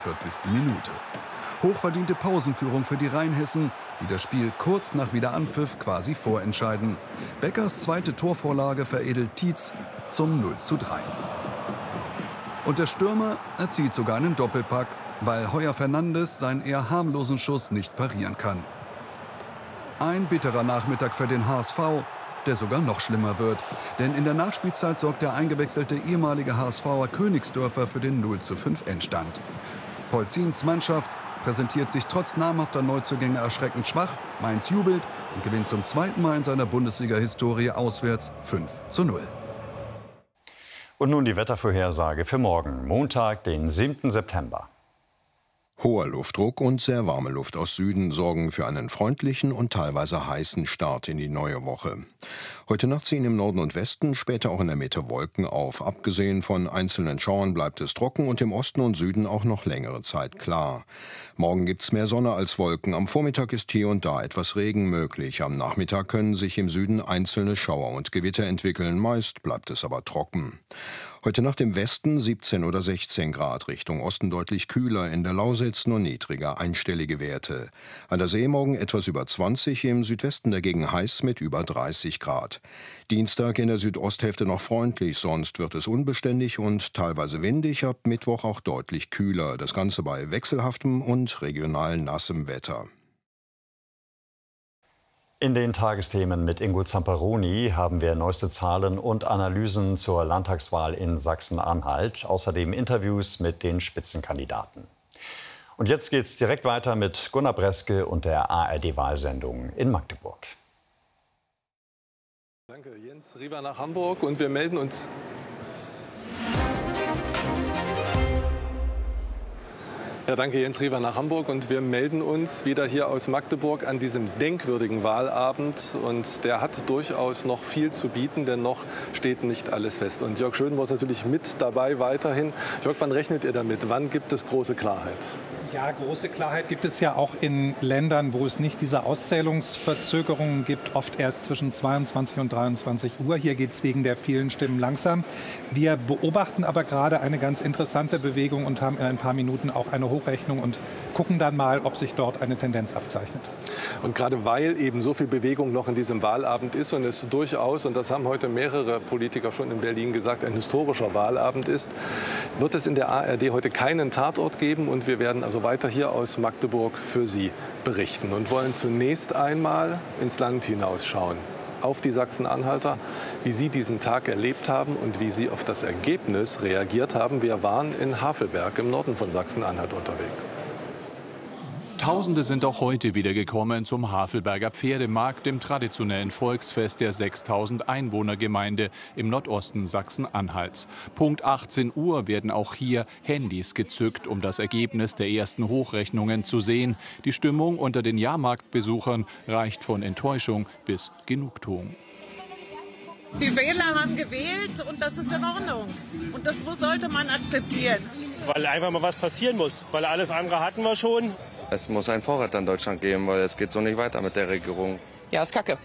40. Minute. Hochverdiente Pausenführung für die Rheinhessen, die das Spiel kurz nach Wiederanpfiff quasi vorentscheiden. Beckers zweite Torvorlage veredelt Tietz zum 0:3. Und der Stürmer erzielt sogar einen Doppelpack, weil Heuer Fernandes seinen eher harmlosen Schuss nicht parieren kann. Ein bitterer Nachmittag für den HSV, der sogar noch schlimmer wird. Denn in der Nachspielzeit sorgt der eingewechselte ehemalige HSVer Königsdörfer für den 0:5 Endstand. Polzins Mannschaft präsentiert sich trotz namhafter Neuzugänge erschreckend schwach. Mainz jubelt und gewinnt zum zweiten Mal in seiner Bundesliga-Historie auswärts 5:0. Und nun die Wettervorhersage für morgen, Montag, den 7. September. Hoher Luftdruck und sehr warme Luft aus Süden sorgen für einen freundlichen und teilweise heißen Start in die neue Woche. Heute Nacht ziehen im Norden und Westen, später auch in der Mitte Wolken auf. Abgesehen von einzelnen Schauern bleibt es trocken und im Osten und Süden auch noch längere Zeit klar. Morgen gibt's mehr Sonne als Wolken. Am Vormittag ist hier und da etwas Regen möglich. Am Nachmittag können sich im Süden einzelne Schauer und Gewitter entwickeln. Meist bleibt es aber trocken. Heute Nacht im Westen 17 oder 16 Grad, Richtung Osten deutlich kühler, in der Lausitz nur niedriger, einstellige Werte. An der See morgen etwas über 20, im Südwesten dagegen heiß mit über 30 Grad. Dienstag in der Südosthälfte noch freundlich, sonst wird es unbeständig und teilweise windig, ab Mittwoch auch deutlich kühler. Das Ganze bei wechselhaftem und regional nassem Wetter. In den Tagesthemen mit Ingo Zamperoni haben wir neueste Zahlen und Analysen zur Landtagswahl in Sachsen-Anhalt. Außerdem Interviews mit den Spitzenkandidaten. Und jetzt geht's direkt weiter mit Gunnar Breske und der ARD-Wahlsendung in Magdeburg. Danke, Jens Rieber nach Hamburg und wir melden uns. Ja, danke Jens Rieber nach Hamburg und wir melden uns wieder hier aus Magdeburg an diesem denkwürdigen Wahlabend und der hat durchaus noch viel zu bieten, denn noch steht nicht alles fest. Und Jörg Schönbohr ist natürlich mit dabei weiterhin. Jörg, wann rechnet ihr damit? Wann gibt es große Klarheit? Ja, große Klarheit gibt es ja auch in Ländern, wo es nicht diese Auszählungsverzögerungen gibt, oft erst zwischen 22 und 23 Uhr. Hier geht es wegen der vielen Stimmen langsam. Wir beobachten aber gerade eine ganz interessante Bewegung und haben in ein paar Minuten auch eine Hochrechnung und gucken dann mal, ob sich dort eine Tendenz abzeichnet. Und gerade weil eben so viel Bewegung noch in diesem Wahlabend ist und es durchaus, und das haben heute mehrere Politiker schon in Berlin gesagt, ein historischer Wahlabend ist, wird es in der ARD heute keinen Tatort geben und wir werden also weiter hier aus Magdeburg für Sie berichten und wollen zunächst einmal ins Land hinausschauen, auf die Sachsen-Anhalter, wie sie diesen Tag erlebt haben und wie sie auf das Ergebnis reagiert haben. Wir waren in Havelberg im Norden von Sachsen-Anhalt unterwegs. Tausende sind auch heute wieder gekommen zum Havelberger Pferdemarkt, dem traditionellen Volksfest der 6000 Einwohnergemeinde im Nordosten Sachsen-Anhalts. Punkt 18 Uhr werden auch hier Handys gezückt, um das Ergebnis der ersten Hochrechnungen zu sehen. Die Stimmung unter den Jahrmarktbesuchern reicht von Enttäuschung bis Genugtuung. Die Wähler haben gewählt und das ist in Ordnung. Und das sollte man akzeptieren. Weil einfach mal was passieren muss, weil alles andere hatten wir schon. Es muss ein Vorrat an Deutschland geben, weil es geht so nicht weiter mit der Regierung. Ja, ist kacke.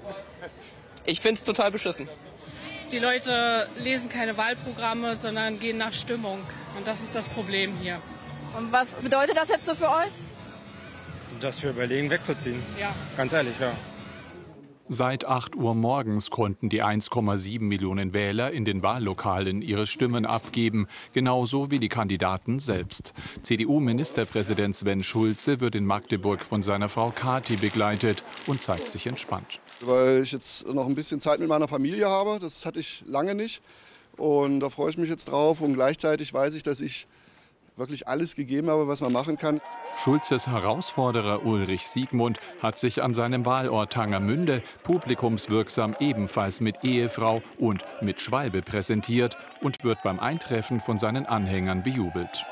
Ich finde es total beschissen. Die Leute lesen keine Wahlprogramme, sondern gehen nach Stimmung. Und das ist das Problem hier. Und was bedeutet das jetzt so für euch? Dass wir überlegen, wegzuziehen. Ja. Ganz ehrlich, ja. Seit 8 Uhr morgens konnten die 1,7 Millionen Wähler in den Wahllokalen ihre Stimmen abgeben, genauso wie die Kandidaten selbst. CDU-Ministerpräsident Sven Schulze wird in Magdeburg von seiner Frau Kathi begleitet und zeigt sich entspannt. Weil ich jetzt noch ein bisschen Zeit mit meiner Familie habe, das hatte ich lange nicht. Und da freue ich mich jetzt drauf und gleichzeitig weiß ich, dass ich wirklich alles gegeben habe, was man machen kann. Schulzes Herausforderer Ulrich Siegmund hat sich an seinem Wahlort Tangermünde publikumswirksam ebenfalls mit Ehefrau und mit Schwalbe präsentiert und wird beim Eintreffen von seinen Anhängern bejubelt.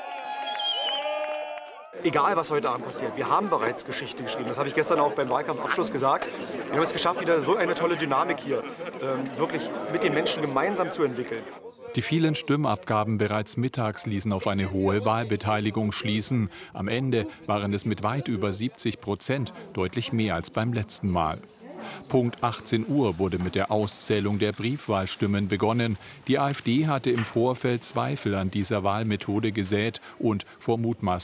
Egal, was heute Abend passiert, wir haben bereits Geschichte geschrieben. Das habe ich gestern auch beim Wahlkampfabschluss gesagt. Wir haben es geschafft, wieder so eine tolle Dynamik hier wirklich mit den Menschen gemeinsam zu entwickeln. Die vielen Stimmabgaben bereits mittags ließen auf eine hohe Wahlbeteiligung schließen. Am Ende waren es mit weit über 70%, deutlich mehr als beim letzten Mal. Punkt 18 Uhr wurde mit der Auszählung der Briefwahlstimmen begonnen. Die AfD hatte im Vorfeld Zweifel an dieser Wahlmethode gesät und vor mutmaßlichen